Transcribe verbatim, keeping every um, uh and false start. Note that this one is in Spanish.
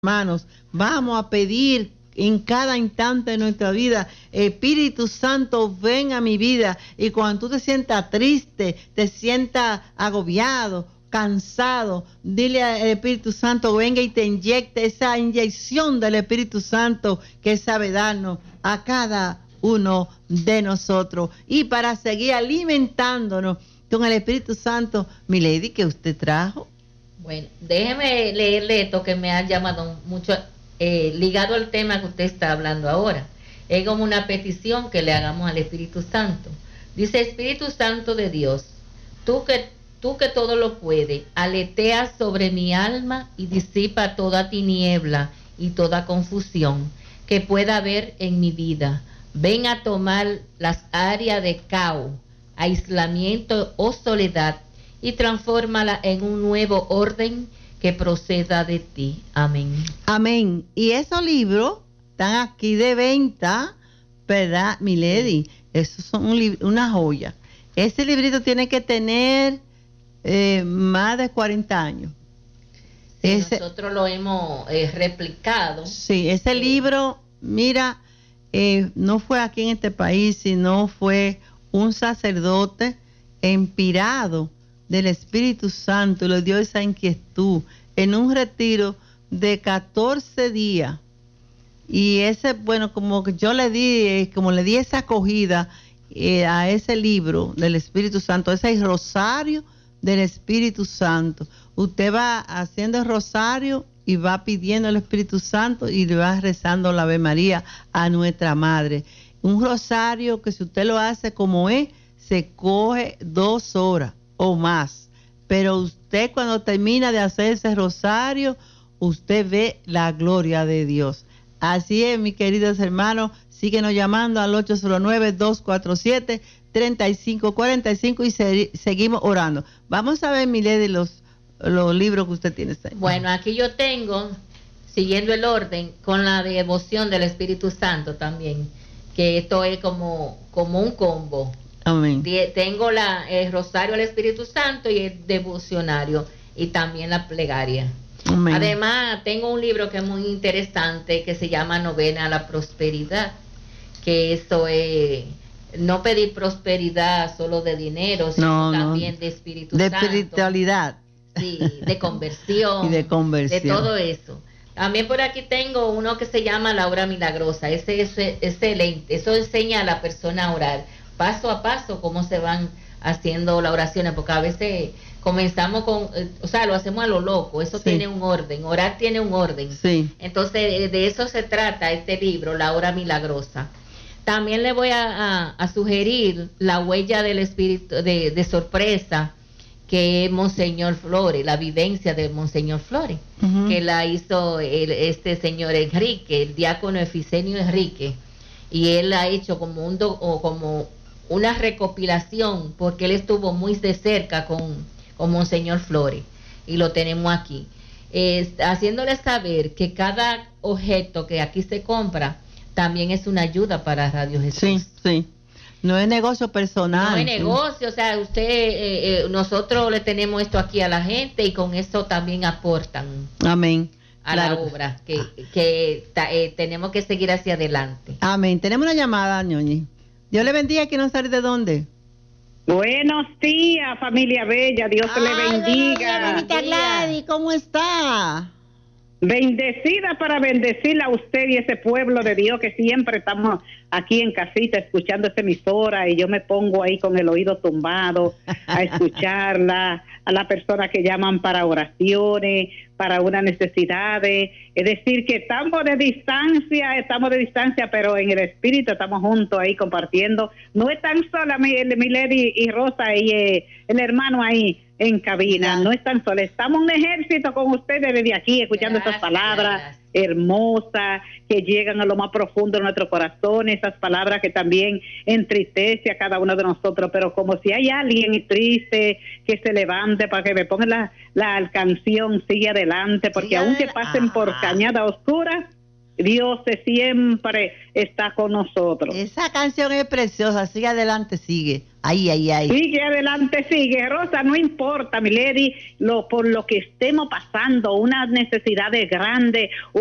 Hermanos, vamos a pedir en cada instante de nuestra vida, Espíritu Santo, ven a mi vida. Y cuando tú te sientas triste, te sientas agobiado, cansado, dile al Espíritu Santo, venga y te inyecte esa inyección del Espíritu Santo que sabe darnos a cada uno de nosotros. Y para seguir alimentándonos con el Espíritu Santo, mi lady, que usted trajo. Bueno, déjeme leerle esto que me ha llamado mucho, eh, ligado al tema que usted está hablando ahora. Es como una petición que le hagamos al Espíritu Santo. Dice: Espíritu Santo de Dios, tú que, tú que todo lo puedes, aletea sobre mi alma y disipa toda tiniebla y toda confusión que pueda haber en mi vida. Ven a tomar las áreas de caos, aislamiento o soledad, y transfórmala en un nuevo orden que proceda de ti. Amén. Amén. Y esos libros están aquí de venta, ¿verdad, mi lady? Esos son un lib- una joya. Ese librito tiene que tener eh, más de cuarenta años. Sí, ese, nosotros lo hemos eh, replicado. Sí, ese eh, libro, mira, eh, no fue aquí en este país, sino fue un sacerdote inspirado del Espíritu Santo, le dio esa inquietud en un retiro de catorce días. Y ese, bueno, como que yo le di, eh, como le di esa acogida eh, a ese libro del Espíritu Santo, ese rosario del Espíritu Santo. Usted va haciendo el rosario y va pidiendo al Espíritu Santo y le va rezando la Ave María a nuestra Madre. Un rosario que si usted lo hace como es, se coge dos horas o más, pero usted cuando termina de hacer ese rosario, usted ve la gloria de Dios. Así es, mis queridos hermanos, síguenos llamando al ocho cero nueve, dos cuatro siete, tres cinco cuatro cinco y se, seguimos orando. Vamos a ver, Milady, los, los libros que usted tiene ahí. Bueno, aquí yo tengo, siguiendo el orden, con la devoción del Espíritu Santo también, que esto es como, como un combo. Amén. Tengo la, el rosario al Espíritu Santo y el devocionario y también la plegaria. Amén. Además, tengo un libro que es muy interesante que se llama Novena a la Prosperidad, que eso es no pedir prosperidad solo de dinero, sino no, también no. de Espíritu de Santo. De espiritualidad. Sí, de conversión. y de conversión. De todo eso. También por aquí tengo uno que se llama La Hora Milagrosa. Ese es excelente. Eso enseña a la persona a orar paso a paso cómo se van haciendo las oraciones, porque a veces comenzamos con, eh, o sea, lo hacemos a lo loco, eso sí. Tiene un orden, orar tiene un orden. Sí. Entonces, de eso se trata este libro, La Hora Milagrosa. También le voy a, a, a sugerir La Huella del Espíritu de, de Sorpresa, que es Monseñor Flores, la vivencia de Monseñor Flores, uh-huh. que la hizo el, este señor Enrique, el diácono Efisenio Enrique, y él ha hecho como un do, o como una recopilación, porque él estuvo muy de cerca con, con Monseñor Flores, y lo tenemos aquí, eh, haciéndole saber que cada objeto que aquí se compra también es una ayuda para Radio Jesús. Sí, sí. No es negocio personal. No es negocio, o sea, usted, eh, eh, nosotros le tenemos esto aquí a la gente y con eso también aportan. Amén. A claro. la obra, que, que ta, eh, tenemos que seguir hacia adelante. Amén. Tenemos una llamada, Ñoñi. Dios le bendiga, que no sabe de dónde. Buenos días, familia bella, Dios Ay, le bendiga. Benita Gladys, ¿cómo está? Bendecida para bendecirla a usted y ese pueblo de Dios que siempre estamos aquí en casita escuchando esta emisora y yo me pongo ahí con el oído tumbado a escucharla, a las personas que llaman para oraciones, para unas necesidades, es decir que estamos de distancia, estamos de distancia, pero en el espíritu estamos juntos ahí compartiendo. No es tan sola mi, mi Lady y Rosa y eh, el hermano ahí en cabina, no están solos, estamos un ejército con ustedes desde aquí, escuchando gracias, esas palabras gracias. hermosas que llegan a lo más profundo de nuestro corazón, esas palabras que también entristece a cada uno de nosotros, pero como si hay alguien triste que se levante para que me ponga la, la canción, sigue adelante, porque sigue aunque pasen ah. por cañadas oscuras, Dios siempre está con nosotros. Esa canción es preciosa, sigue adelante, sigue. Ay, ay, ay. Sigue adelante, sigue, Rosa, no importa, mi lady, lo, por lo que estemos pasando, unas necesidades grandes,